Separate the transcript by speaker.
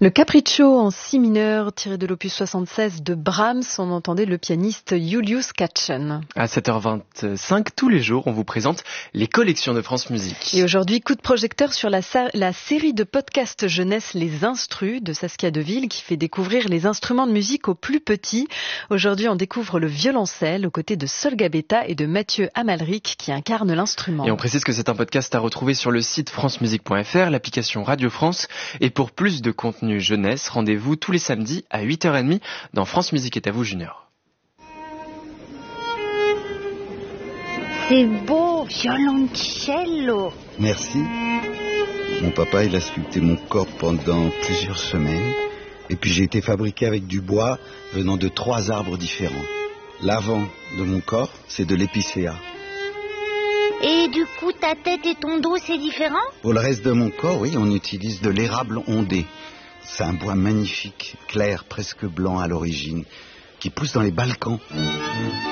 Speaker 1: Le Capriccio en si mineur, tiré de l'opus 76 de Brahms, on entendait le pianiste Julius Katchen.
Speaker 2: À 7h25, tous les jours, on vous présente les collections de France Musique.
Speaker 1: Et aujourd'hui, coup de projecteur sur la série de podcasts jeunesse Les Instrus de Saskia Deville, qui fait découvrir les instruments de musique aux plus petits. Aujourd'hui, on découvre le violoncelle aux côtés de Sol Gabetta et de Mathieu Amalric qui incarne l'instrument.
Speaker 2: Et on précise que c'est un podcast à retrouver sur le site francemusique.fr, l'application Radio France. Et pour plus de contenu jeunesse, rendez-vous tous les samedis à 8h30 dans France Musique est à vous Junior.
Speaker 3: C'est beau, violoncello.
Speaker 4: Merci. Mon papa, il a sculpté mon corps pendant plusieurs semaines. Et puis j'ai été fabriqué avec du bois venant de 3 arbres différents. L'avant de mon corps, c'est de l'épicéa.
Speaker 3: Et du coup, ta tête et ton dos, c'est différent?
Speaker 4: Pour le reste de mon corps, oui, on utilise de l'érable ondé. C'est un bois magnifique, clair, presque blanc à l'origine, qui pousse dans les Balkans.